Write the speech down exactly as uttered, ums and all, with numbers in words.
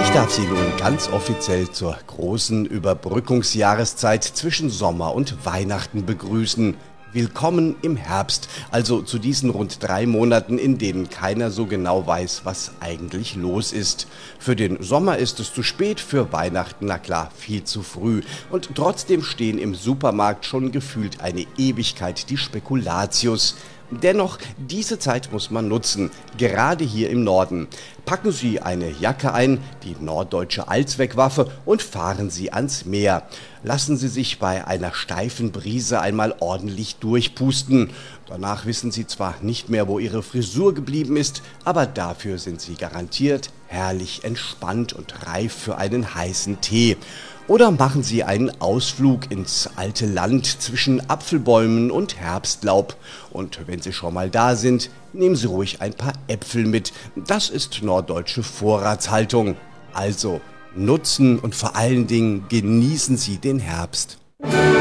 Ich darf Sie nun ganz offiziell zur großen Überbrückungsjahreszeit zwischen Sommer und Weihnachten begrüßen. Willkommen im Herbst, also zu diesen rund drei Monaten, in denen keiner so genau weiß, was eigentlich los ist. Für den Sommer ist es zu spät, für Weihnachten, na klar, viel zu früh. Und trotzdem stehen im Supermarkt schon gefühlt eine Ewigkeit die Spekulatius. Dennoch, diese Zeit muss man nutzen, gerade hier im Norden. Packen Sie eine Jacke ein, die norddeutsche Allzweckwaffe, und fahren Sie ans Meer. Lassen Sie sich bei einer steifen Brise einmal ordentlich durchpusten. Danach wissen Sie zwar nicht mehr, wo Ihre Frisur geblieben ist, aber dafür sind Sie garantiert herrlich entspannt und reif für einen heißen Tee. Oder machen Sie einen Ausflug ins alte Land zwischen Apfelbäumen und Herbstlaub. Und wenn Sie schon mal da sind, nehmen Sie ruhig ein paar Äpfel mit. Das ist norddeutsche Vorratshaltung. Also nutzen und vor allen Dingen genießen Sie den Herbst.